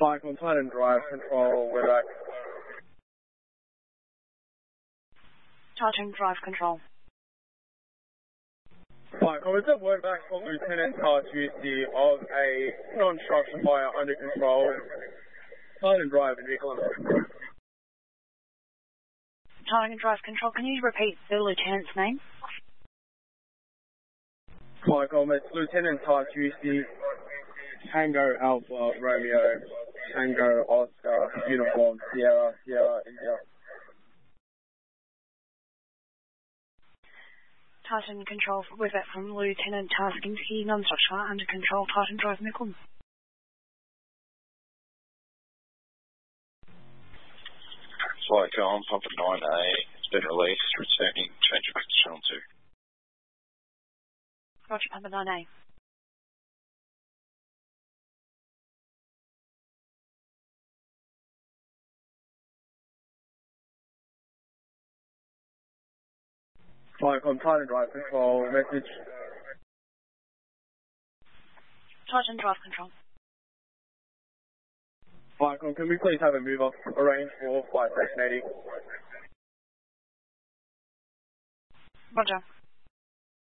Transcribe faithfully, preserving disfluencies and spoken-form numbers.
Mike, on Titan Drive Control, we're back. Titan Drive Control. Mike, I was at work back for Lieutenant Tartucci of a non-structure fire under control. Titan Drive and vehicle. Titan Drive Control, can you repeat the lieutenant's name? Michael, it's Lieutenant Tartucci, Tango Alpha, Romeo, Tango Oscar, Uniform, Sierra, Sierra, India. Titan Control, we're back from Lieutenant Tarskinsky, non-structure, under control, Titan Drive Nickel. Flight on, Papa nine A, it's been released, returning, change back to Channel two. Roger, Papa nine A. Mike, on Titan Drive Control, message. Titan Drive Control. Michael, can we please have a move off arranged for flight station eighty? Roger.